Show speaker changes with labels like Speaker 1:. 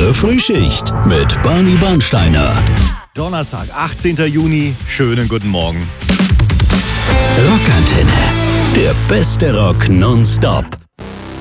Speaker 1: Ihre Frühschicht mit Barney Bernsteiner.
Speaker 2: Donnerstag, 18. Juni. Schönen guten Morgen.
Speaker 1: Rockantenne. Der beste Rock nonstop.